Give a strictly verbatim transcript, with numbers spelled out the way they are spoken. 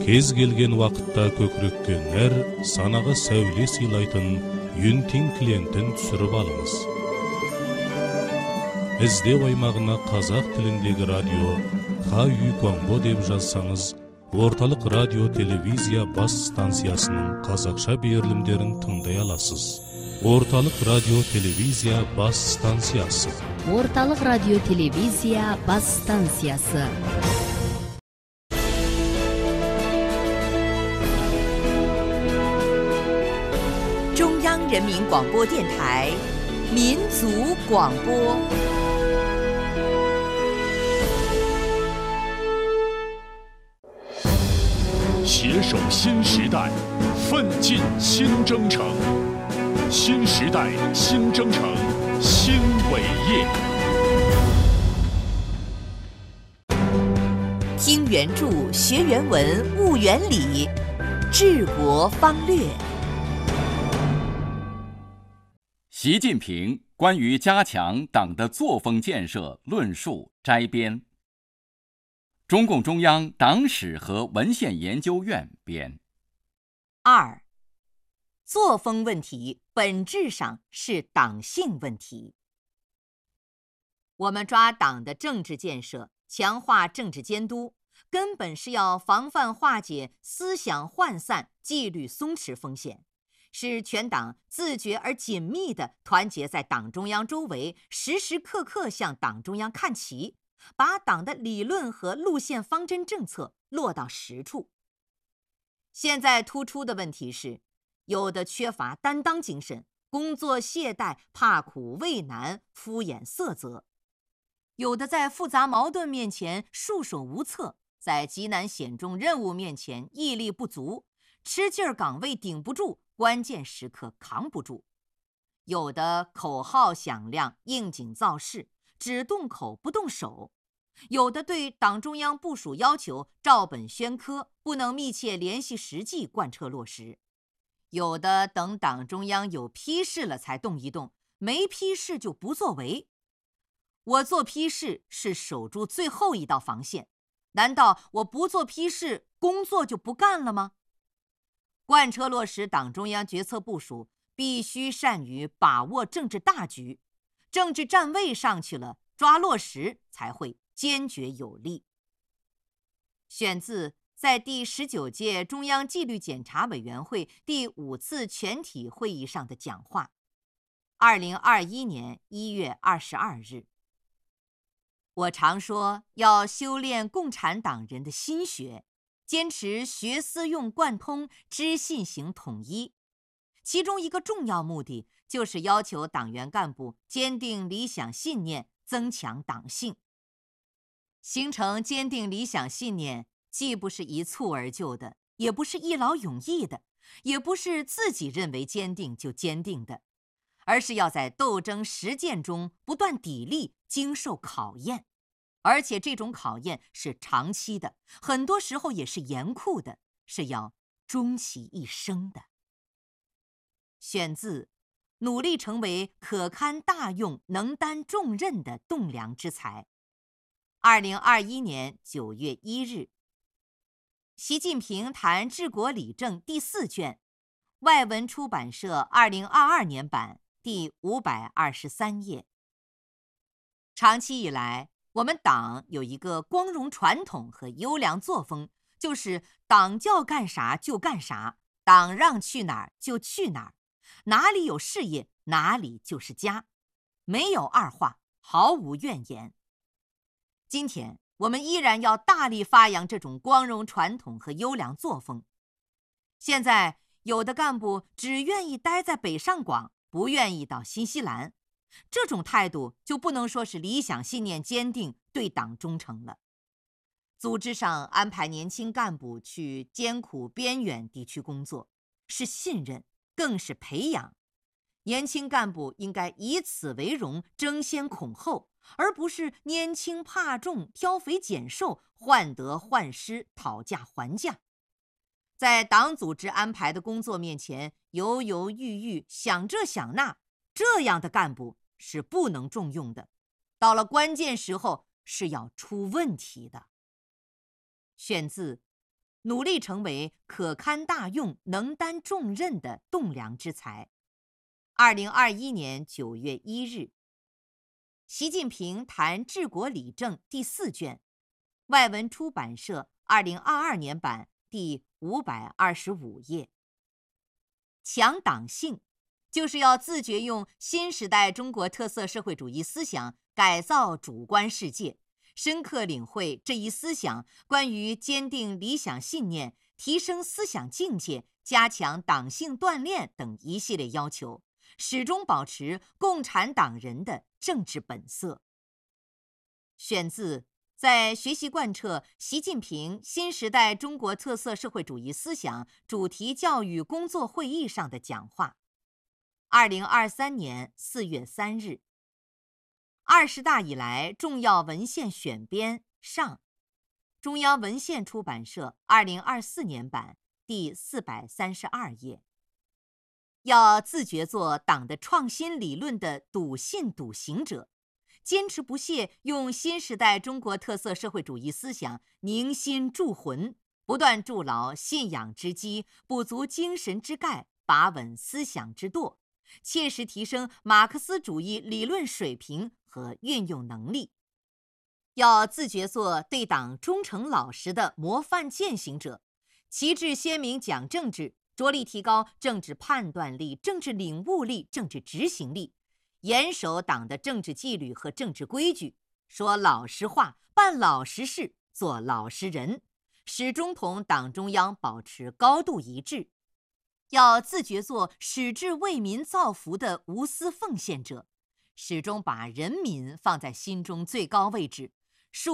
Kez kelgen waqtda kökrekke när, sanaga säwle sylaytyn ýün-tiň klientin düşürip alyňyz. Izdew aýmagyna kazak tilindegi radio H Y Kongo dep жазсаңыз, Ortalyk radio televiziya bas stansiýasynyň kazakça beýerlimlerini tыңday alasыз. Ortalyk radio televiziya bas stansiýasy. Ortalyk radio televiziya bas stansiýasy. 中央人民广播电台民族广播。 携手新时代，奋进新征程。新时代新征程，新伟业。 听原著，学原文，悟原理，治国方略。 习近平关于加强党的作风建设论述摘编。中共中央党史和文献研究院编。 二，作风问题本质上是党性问题。我们抓党的政治建设，强化政治监督，根本是要防范化解思想涣散、纪律松弛风险，使全党自觉而紧密地团结在党中央周围，时时刻刻向党中央看齐，把党的理论和路线方针政策落到实处。现在突出的问题是，有的缺乏担当精神，工作懈怠，怕苦畏难，敷衍塞责；有的在复杂矛盾面前束手无策，在极难险重任务面前毅力不足，吃劲儿岗位顶不住，关键时刻扛不住；有的口号响亮，应景造势，只动口不动手；有的对党中央部署要求照本宣科，不能密切联系实际贯彻落实；有的等党中央有批示了才动一动，没批示就不作为。我做批示是守住最后一道防线，难道我不做批示，工作就不干了吗？贯彻落实党中央决策部署，必须善于把握政治大局，政治站位上去了，抓落实才会坚决有力。选自在第十九届中央纪律检查委员会第五次全体会议上的讲话，二零二一年一月二十二日。我常说要修炼共产党人的心学，坚持学思用贯通，知信行统一。其中一个重要目的就是要求党员干部坚定理想信念，增强党性。形成坚定理想信念，既不是一蹴而就的，也不是一劳永逸的，也不是自己认为坚定就坚定的，而是要在斗争实践中不断砥砺，经受考验。而且这种考验是长期的，很多时候也是严酷的，是要终其一生的。选自努力成为可堪大用、能担重任的栋梁之才。二零二一年九月一日，习近平谈治国理政第四卷，外文出版社二零二二年版第五百二十三页。长期以来，我们党有一个光荣传统和优良作风，就是党叫干啥就干啥，党让去哪儿就去哪儿，哪里有事业哪里就是家，没有二话，毫无怨言。今天我们依然要大力发扬这种光荣传统和优良作风。现在有的干部只愿意待在北上广，不愿意到新西兰，这种态度就不能说是理想信念坚定，对党忠诚了。组织上安排年轻干部去艰苦边远地区工作，是信任，更是培养。年轻干部应该以此为荣，争先恐后，而不是拈轻怕重、挑肥拣瘦、患得患失、讨价还价。在党组织安排的工作面前犹犹豫豫，想这想那，这样的干部是不能重用的，到了关键时候是要出问题的。选自努力成为可堪大用、能担重任的栋梁之才。二零二一年九月一日，习近平谈治国理政第四卷，外文出版社二零二二年版第五百二十五页。强党性，就是要自觉用新时代中国特色社会主义思想改造主观世界，深刻领会这一思想关于坚定理想信念、提升思想境界、加强党性锻炼等一系列要求，始终保持共产党人的政治本色。选自在学习贯彻习近平新时代中国特色社会主义思想主题教育工作会议上的讲话。二零二三年四月三日。二十大以来重要文献选编上，中央文献出版社二零二四年版第四百三十二页。要自觉做党的创新理论的笃信笃行者，坚持不懈用新时代中国特色社会主义思想凝心铸魂，不断筑牢信仰之基，补足精神之钙，把稳思想之舵，切实提升马克思主义理论水平和运用能力。要自觉做对党忠诚老实的模范践行者，旗帜鲜明讲政治，着力提高政治判断力、政治领悟力、政治执行力，严守党的政治纪律和政治规矩，说老实话，办老实事，做老实人，始终同党中央保持高度一致。要自觉做矢志为民造福的无私奉献者，始终把人民放在心中最高位置，